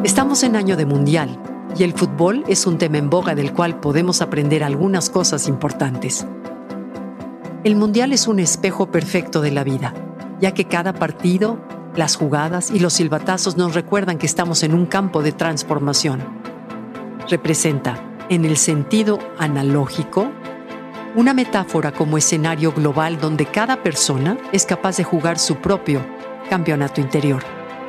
Estamos en año de mundial y el fútbol es un tema en boga del cual podemos aprender algunas cosas importantes. El mundial es un espejo perfecto de la vida, ya que cada partido, las jugadas y los silbatazos nos recuerdan que estamos en un campo de transformación. Representa, en el sentido analógico, una metáfora como escenario global donde cada persona es capaz de jugar su propio campeonato interior.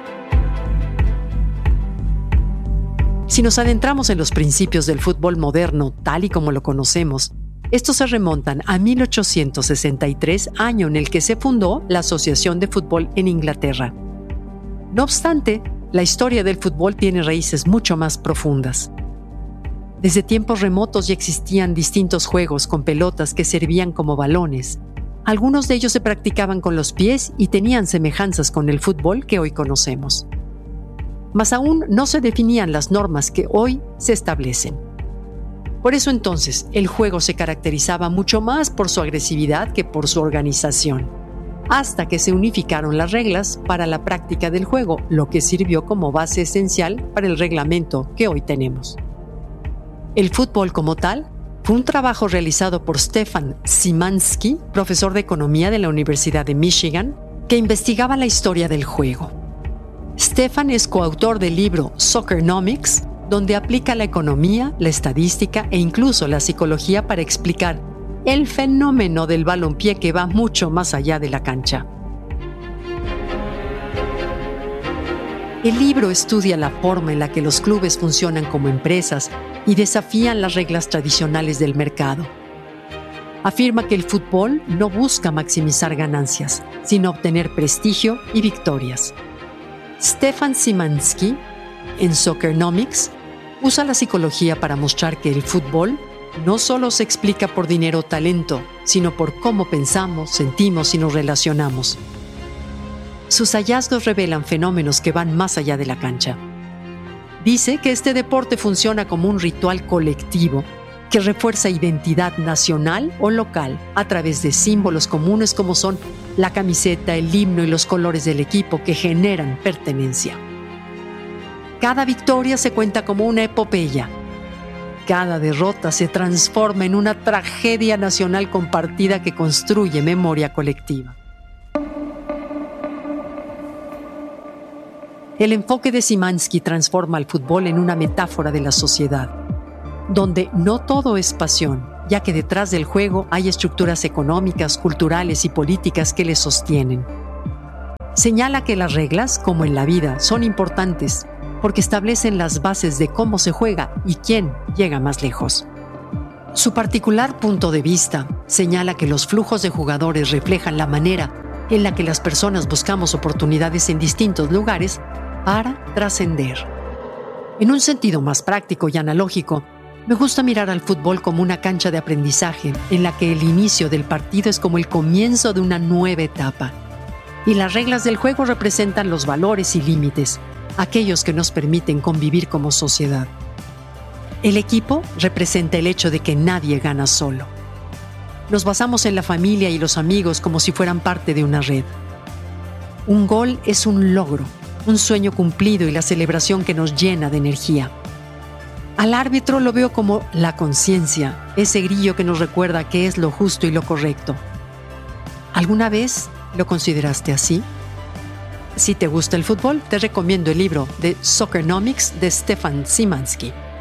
Si nos adentramos en los principios del fútbol moderno, tal y como lo conocemos, estos se remontan a 1863, año en el que se fundó la Asociación de Fútbol en Inglaterra. No obstante, la historia del fútbol tiene raíces mucho más profundas. Desde tiempos remotos ya existían distintos juegos con pelotas que servían como balones. Algunos de ellos se practicaban con los pies y tenían semejanzas con el fútbol que hoy conocemos. Mas aún no se definían las normas que hoy se establecen. Por eso entonces el juego se caracterizaba mucho más por su agresividad que por su organización, hasta que se unificaron las reglas para la práctica del juego, lo que sirvió como base esencial para el reglamento que hoy tenemos. El fútbol como tal fue un trabajo realizado por Stefan Szymanski, profesor de economía de la Universidad de Michigan, que investigaba la historia del juego. Stefan es coautor del libro Soccernomics, donde aplica la economía, la estadística e incluso la psicología para explicar el fenómeno del balompié que va mucho más allá de la cancha. El libro estudia la forma en la que los clubes funcionan como empresas y desafían las reglas tradicionales del mercado. Afirma que el fútbol no busca maximizar ganancias, sino obtener prestigio y victorias. Stefan Szymanski, en Soccernomics, usa la psicología para mostrar que el fútbol no solo se explica por dinero o talento, sino por cómo pensamos, sentimos y nos relacionamos. Sus hallazgos revelan fenómenos que van más allá de la cancha. Dice que este deporte funciona como un ritual colectivo que refuerza identidad nacional o local a través de símbolos comunes como son la camiseta, el himno y los colores del equipo que generan pertenencia. Cada victoria se cuenta como una epopeya. Cada derrota se transforma en una tragedia nacional compartida que construye memoria colectiva. El enfoque de Szymanski transforma al fútbol en una metáfora de la sociedad, donde no todo es pasión, ya que detrás del juego hay estructuras económicas, culturales y políticas que le sostienen. Señala que las reglas, como en la vida, son importantes porque establecen las bases de cómo se juega y quién llega más lejos. Su particular punto de vista señala que los flujos de jugadores reflejan la manera en la que las personas buscamos oportunidades en distintos lugares para trascender. En un sentido más práctico y analógico, me gusta mirar al fútbol como una cancha de aprendizaje en la que el inicio del partido es como el comienzo de una nueva etapa. Y las reglas del juego representan los valores y límites, aquellos que nos permiten convivir como sociedad. El equipo representa el hecho de que nadie gana solo. Nos basamos en la familia y los amigos como si fueran parte de una red. Un gol es un logro, un sueño cumplido y la celebración que nos llena de energía. Al árbitro lo veo como la conciencia, ese grillo que nos recuerda qué es lo justo y lo correcto. ¿Alguna vez lo consideraste así? Si te gusta el fútbol, te recomiendo el libro de Soccernomics de Stefan Szymanski.